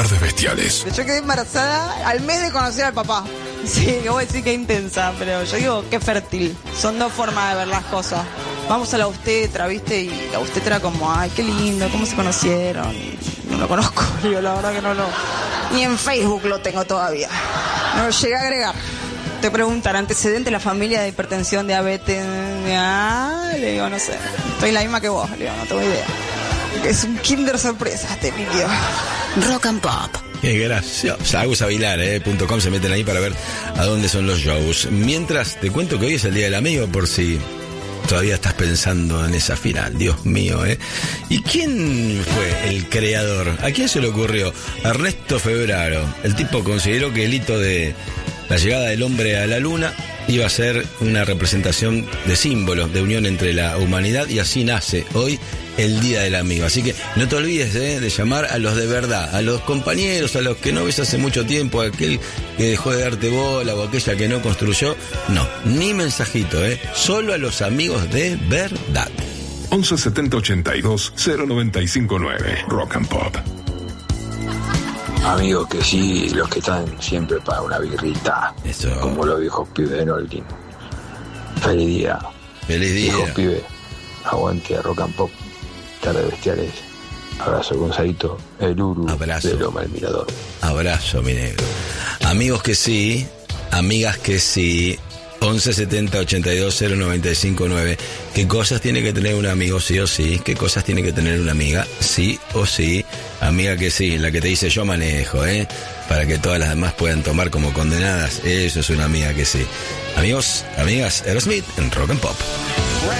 Tardes Bestiales. Yo quedé embarazada al mes de conocer al papá. Sí, no voy a decir que intensa, pero yo digo que fértil. Son dos formas de ver las cosas. Vamos a la obstetra, ¿viste? Y la obstetra como, ay, qué lindo, cómo se conocieron. No lo conozco, digo, la verdad que no lo... Ni en Facebook lo tengo todavía. No lo llegué a agregar. Te preguntan, ¿antecedente de la familia de hipertensión, diabetes? Le digo, no sé. Estoy la misma que vos, le digo, no tengo idea. Es un kinder sorpresa este vídeo. Rock and Pop. Qué gracioso. agusavilar.com, se meten ahí para ver a dónde son los shows. Mientras, te cuento que hoy es el Día del Amigo, por si todavía estás pensando en esa final. Dios mío, ¿eh? ¿Y quién fue el creador? ¿A quién se le ocurrió? Ernesto Febraro. El tipo consideró que el hito de la llegada del hombre a la luna iba a ser una representación de símbolo, de unión entre la humanidad, y así nace hoy el Día del Amigo. Así que no te olvides de llamar a los de verdad, a los compañeros, a los que no ves hace mucho tiempo, a aquel que dejó de darte bola o aquella que no construyó. No, ni mensajito, solo a los amigos de verdad. 11 70 82 0959. Rock and Pop. Amigos que sí, los que están siempre para una birrita. Eso. Como los viejos pibes de Nolkin. Feliz día. Feliz día. Viejos pibes, aguante Rock and Pop. Tardes Bestiales. Abrazo, Gonzalito, el Uru Abrazo. de Loma del Mirador. Abrazo, mi negro. Amigos que sí, amigas que sí. 11 70 82 0959. ¿Qué cosas tiene que tener un amigo sí o sí? ¿Qué cosas tiene que tener una amiga sí o sí? Amiga que sí, la que te dice yo manejo, para que todas las demás puedan tomar como condenadas. Eso es una amiga que sí. Amigos, amigas, Aerosmith en Rock and Pop.